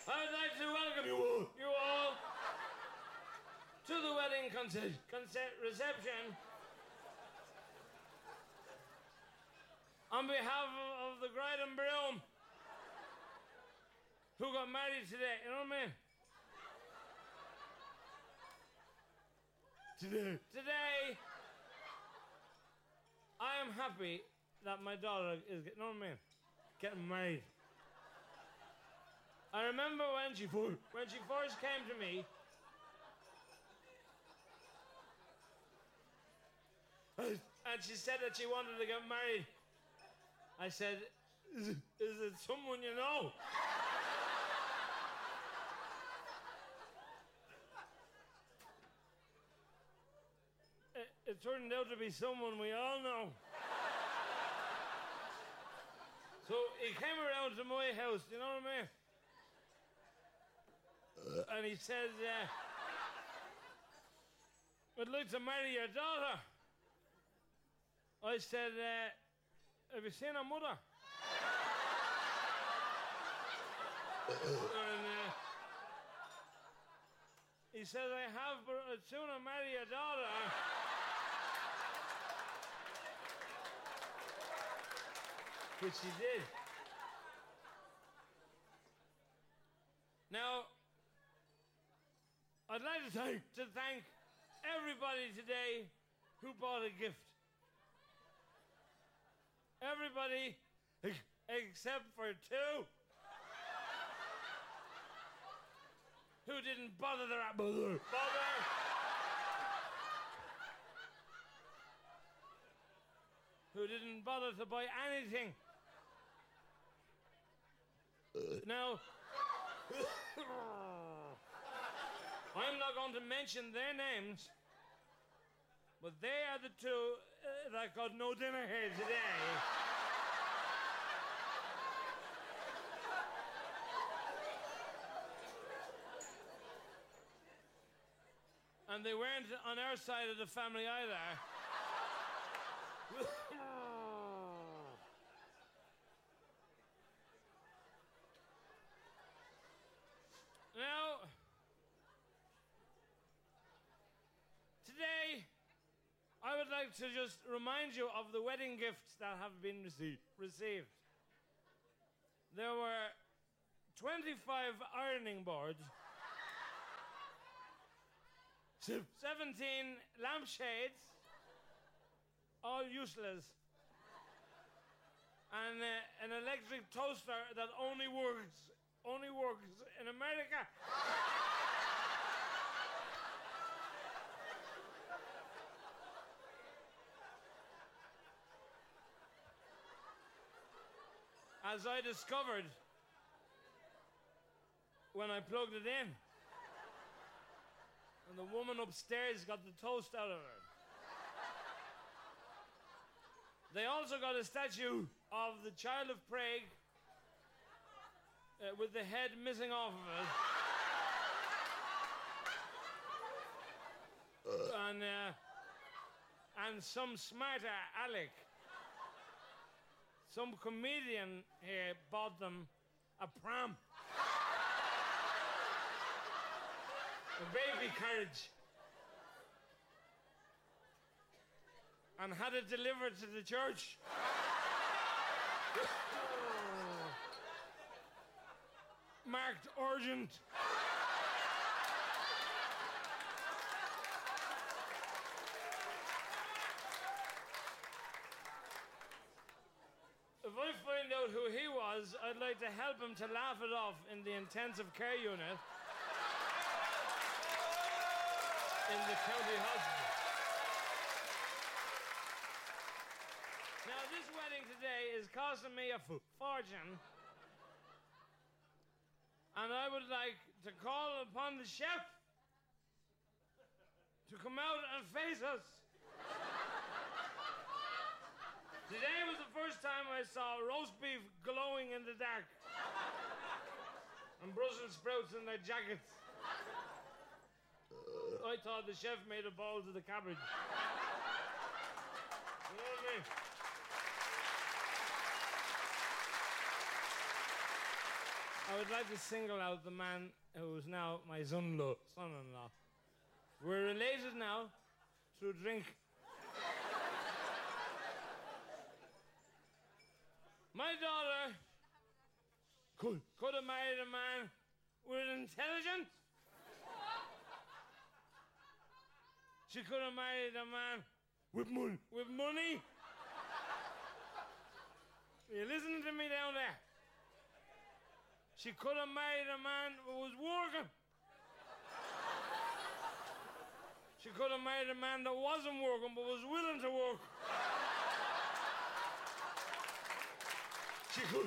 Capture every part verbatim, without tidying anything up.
I'd like to welcome you all, you all to the wedding consent, consent reception. On behalf of, of the bride and groom who got married today, you know what I mean? Today. Today, I am happy that my daughter is, you know what I mean? Getting married. I remember when she first, when she first came to me, and she said that she wanted to get married. I said, is it, is it someone you know? it, it turned out to be someone we all know. So he came around to my house, you know what I mean? Uh, and he says, uh, I'd like to marry your daughter. I said, uh, have you seen her mother? and uh, he says, I have, but I'd sooner marry your daughter. Which she did. Now, I'd like to thank, to thank everybody today who bought a gift. Everybody ex- except for two who didn't bother their bother bother who didn't bother to buy anything. Now, I'm not going to mention their names, but they are the two uh, that got no dinner here today. And they weren't on our side of the family either. Now, today, I would like to just remind you of the wedding gifts that have been received. received. There were twenty-five ironing boards, seventeen lampshades, all useless, and uh, an electric toaster that only works, only works in America. As I discovered when I plugged it in. And the woman upstairs got the toast out of her. They also got a statue of the Child of Prague uh, with the head missing off of it. and, uh, and some smarter Alec. Some comedian here bought them a pram. A baby carriage. And had it delivered to the church. Marked urgent. If I find out who he was, I'd like to help him to laugh it off in the intensive care unit in the county hospital. Now, this wedding today is costing me a f- fortune, and I would like to call upon the chef to come out and face us. Today was the first time I saw roast beef glowing in the dark and Brussels sprouts in their jackets. I thought the chef made a bowl to the cabbage. You know what I mean? I would like to single out the man who is now my son-in-law. son-in-law. We're related now through drink. My daughter could, could have married a man with intelligence. She could have married a man with money. With money. You listen to me down there. She could have married a man who was working. She could have married a man that wasn't working but was willing to work. She could.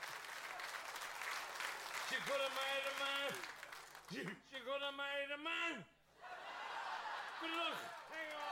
She could have married a man. She, she could have married a man. Good luck. Hang on.